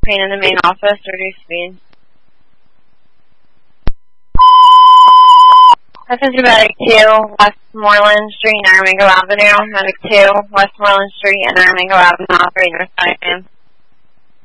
Pain in the main office, reduce speed. This is Medic 2, Westmoreland Street, Armingo Avenue. Medic 2, Westmoreland Street and Armingo Avenue, operator 5.